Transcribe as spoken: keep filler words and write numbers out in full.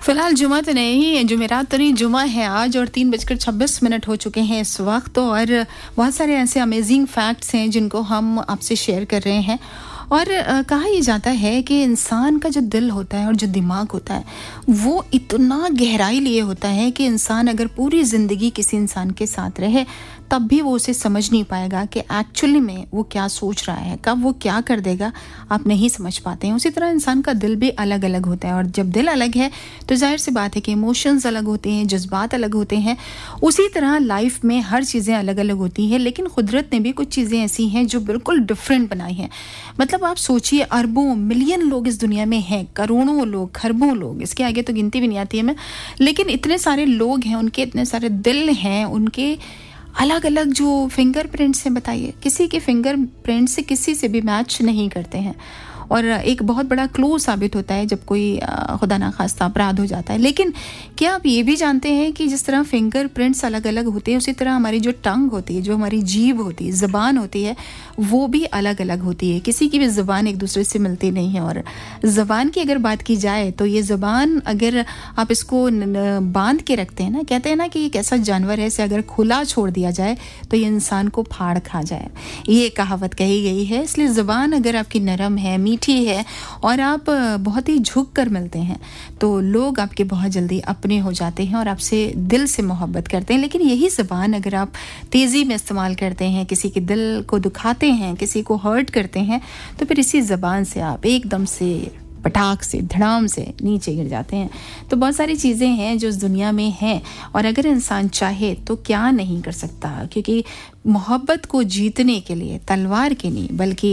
फिलहाल जुमा तो नहीं, जुमेरात तो नहीं, जुमा है आज और तीन बजकर छब्बीस मिनट हो चुके हैं इस वक्त। और बहुत सारे ऐसे अमेजिंग फैक्ट्स हैं जिनको हम आपसे शेयर कर रहे हैं। और अ, कहा यह जाता है कि इंसान का जो दिल होता है और जो दिमाग होता है वो इतना गहराई लिए होता है कि इंसान अगर पूरी ज़िंदगी किसी इंसान के साथ रहे तब भी वो उसे समझ नहीं पाएगा कि एक्चुअली में वो क्या सोच रहा है, कब वो क्या कर देगा, आप नहीं समझ पाते हैं। उसी तरह इंसान का दिल भी अलग अलग होता है और जब दिल अलग है तो जाहिर सी बात है कि इमोशंस अलग होते हैं, जज्बात अलग होते हैं। उसी तरह लाइफ में हर चीज़ें अलग अलग होती हैं, लेकिन कुदरत ने भी कुछ चीज़ें ऐसी हैं जो बिल्कुल डिफरेंट बनाई हैं। मतलब आप सोचिए, अरबों मिलियन लोग इस दुनिया में हैं, करोड़ों लोग, खरबों लोग, इसके आगे तो गिनती भी नहीं आती है मैं, लेकिन इतने सारे लोग हैं, उनके इतने सारे दिल हैं, उनके अलग अलग जो फिंगरप्रिंट्स हैं, बताइए किसी के फिंगरप्रिंट से किसी से भी मैच नहीं करते हैं। और एक बहुत बड़ा क्लू साबित होता है जब कोई खुदा ना खास्ता अपराध हो जाता है। लेकिन क्या आप ये भी जानते हैं कि जिस तरह फिंगरप्रिंट्स अलग अलग होते हैं उसी तरह हमारी जो टंग होती है, जो हमारी जीभ होती है, ज़बान होती है, वो भी अलग अलग होती है। किसी की भी ज़बान एक दूसरे से मिलती नहीं है। और ज़बान की अगर बात की जाए तो ये ज़बान अगर आप इसको बांध के रखते हैं ना, कहते हैं ना कि एक ऐसा जानवर है, इसे अगर खुला छोड़ दिया जाए तो ये इंसान को फाड़ खा जाए, ये कहावत कही गई है। इसलिए ज़बान अगर आपकी नरम है, मीठी है और आप बहुत ही झुक कर मिलते हैं तो लोग आपके बहुत जल्दी अपने हो जाते हैं और आपसे दिल से मोहब्बत करते हैं। लेकिन यही ज़बान अगर आप तेज़ी में इस्तेमाल करते हैं, किसी के दिल को दुखाते हैं, किसी को हर्ट करते हैं, तो फिर इसी ज़बान से आप एकदम से पटाख से, धड़ाम से नीचे गिर जाते हैं। तो बहुत सारी चीज़ें हैं जो इस दुनिया में हैं और अगर इंसान चाहे तो क्या नहीं कर सकता, क्योंकि मोहब्बत को जीतने के लिए तलवार की नहीं बल्कि